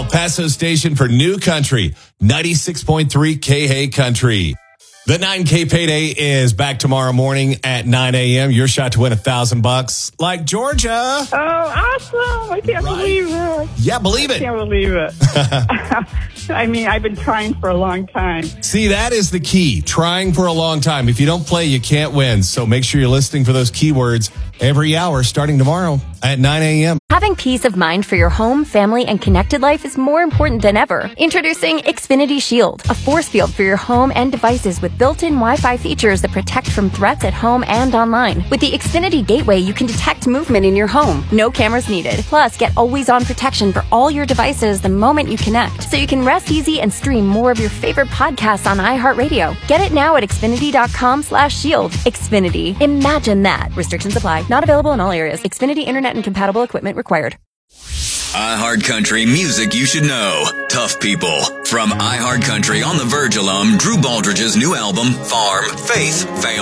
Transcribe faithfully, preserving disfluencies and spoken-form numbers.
Paso station for new country, ninety-six point three K H A Country. The nine K payday is back tomorrow morning at nine a.m. Your shot to win a thousand bucks like Georgia. Oh, awesome. I can't Right. believe it. Yeah, believe I it. can't believe it. I mean, I've been trying for a long time. See, that is the key. Trying for a long time. If you don't play, you can't win. So make sure you're listening for those keywords every hour starting tomorrow at nine a.m. Having peace of mind for your home, family, and connected life is more important than ever. Introducing Xfinity Shield, a force field for your home and devices with built-in Wi-Fi features that protect from threats at home and online. With the Xfinity Gateway, you can detect movement in your home. No cameras needed. Plus, get always-on protection for all your devices the moment you connect, so you can rest easy and stream more of your favorite podcasts on iHeartRadio. Get it now at Xfinity.com slash shield. Xfinity. Imagine that. Restrictions apply. Not available in all areas. Xfinity Internet and compatible equipment required. iHeartCountry music you should know. Tough People. From iHeartCountry on the Verge alum, Drew Baldridge's new album, Farm, Faith, Family.